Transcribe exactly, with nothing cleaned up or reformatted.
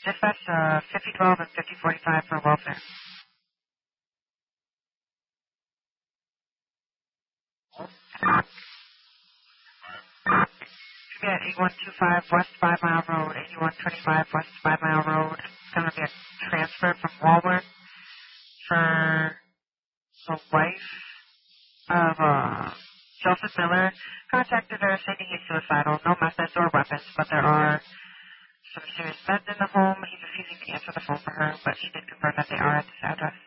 Dispatch uh, fifty twelve and fifty forty-five for welfare. Should be at eighty-one twenty-five West Five Mile Road, eighty-one twenty-five West Five Mile Road. It's going to be a transfer from Walworth for the wife of uh, Joseph Miller. Contacted her stating he's suicidal. No methods or weapons, but there are some serious meds in the home. He's refusing to answer the phone for her, but she did confirm that they are at this address.